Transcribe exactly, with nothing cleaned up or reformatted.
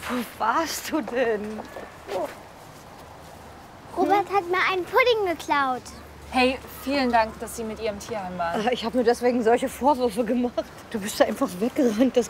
Wo warst du denn? Oh. Robert hat mir einen Pudding geklaut. Hey, vielen Dank, dass Sie mit Ihrem Tierheim waren. Ich habe mir deswegen solche Vorwürfe gemacht. Du bist da einfach weggerannt. Das